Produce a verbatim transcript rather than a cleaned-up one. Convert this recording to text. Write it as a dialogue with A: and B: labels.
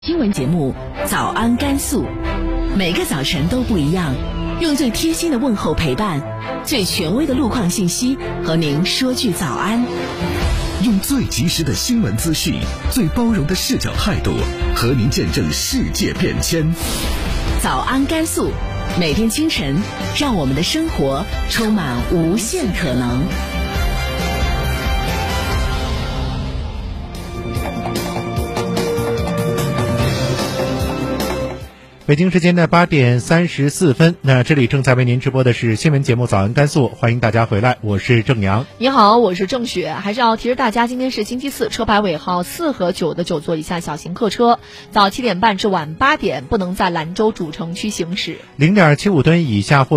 A: 新闻节目《早安甘肃》，每个早晨都不一样，用最贴心的问候陪伴，最权威的路况信息和您说句早安。
B: 用最及时的新闻资讯，最包容的视角态度，和您见证世界变迁。
A: 早安甘肃，每天清晨，让我们的生活充满无限可能。
C: 北京时间的八点三十四分，那这里正在为您直播的是新闻节目《早安甘肃》，欢迎大家回来，我是郑阳。
D: 你好，我是郑雪。还是要提示大家，今天是星期四，车牌尾号四和九的九座以下小型客车，早七点半至晚八点不能在兰州主城区行驶。
C: 零点七五吨以下或